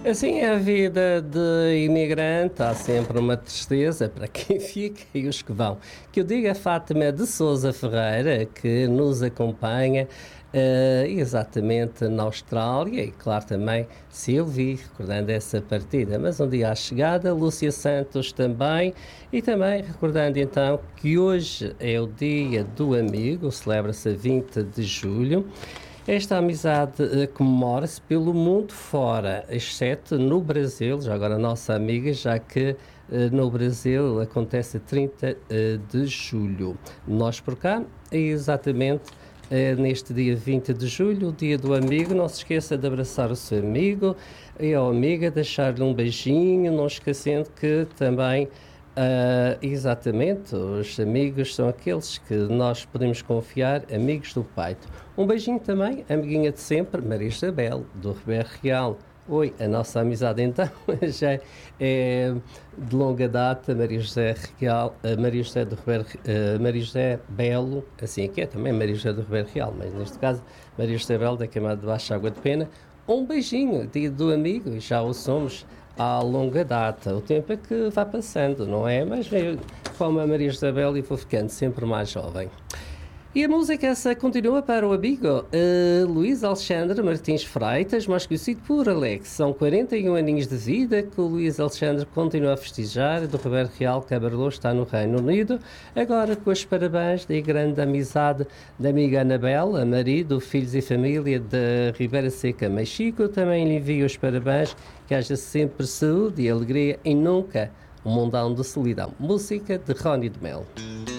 Assim é a vida de imigrante, há sempre uma tristeza para quem fica e os que vão. Que eu diga a Fátima de Sousa Ferreira, que nos acompanha exatamente na Austrália, e claro também Silvi, recordando essa partida. Mas um dia à chegada, Lúcia Santos também, e também recordando então que hoje é o dia do amigo, celebra-se a 20 de julho. Esta amizade comemora-se pelo mundo fora, exceto no Brasil, já agora a nossa amiga, já que no Brasil acontece a 30 de julho. Nós por cá, exatamente neste dia 20 de julho, o dia do amigo. Não se esqueça de abraçar o seu amigo e a amiga, deixar-lhe um beijinho, não esquecendo que também exatamente, os amigos são aqueles que nós podemos confiar, amigos do peito. Um beijinho também, amiguinha de sempre, Maria Isabel, do Ribeiro Real. Oi, a nossa amizade então já é de longa data, Maria José Real, Maria José do Ribeiro, Maria José Belo, assim aqui é também Maria José do Ribeiro Real, mas neste caso Maria José Belo da Queimada de Baixo Água de Pena. Um beijinho, dia do amigo, e já o somos há longa data. O tempo é que vai passando, não é? Mas eu, como a Maria Isabel, e vou ficando sempre mais jovem. E a música essa continua para o amigo Luís Alexandre Martins Freitas, mais conhecido por Alex. São 41 aninhos de vida que o Luís Alexandre continua a festejar. Do Ribeiro Real, Cabarlô está no Reino Unido. Agora com os parabéns da grande amizade da amiga Anabela, marido, filhos e família de Ribeira Seca, Mexico. Também lhe envio os parabéns, que haja sempre saúde e alegria e nunca um mundão de solidão. Música de Rony de Mel.